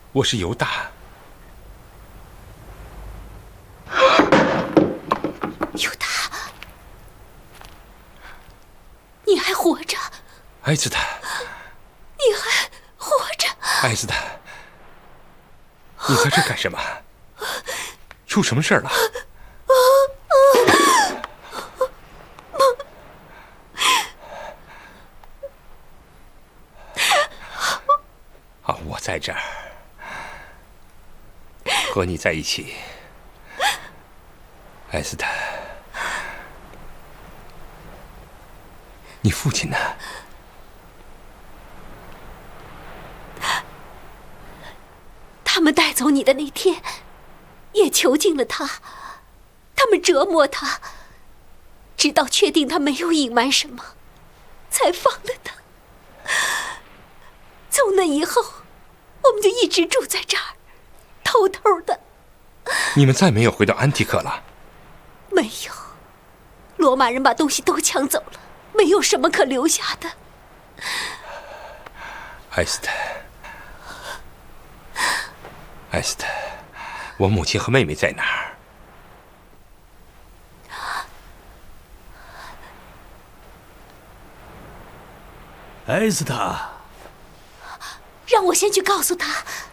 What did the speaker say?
我是犹大。 犹大，你还活着？ 艾斯坦， 你还活着？ 艾斯坦，你在这干什么？出什么事了？啊，我在这儿，和你在一起，艾斯坦。你父亲呢？ 他们带走你的那天，也囚禁了他，他们折磨他，直到确定他没有隐瞒什么，才放了他。从那以后，我们就一直住在这儿，偷偷的。 你们再没有回到安提克了？ 没有，罗马人把东西都抢走了，没有什么可留下的。 艾斯坦，艾斯坦，我母亲和妹妹在哪儿？ 艾斯塔， 让我先去告诉他。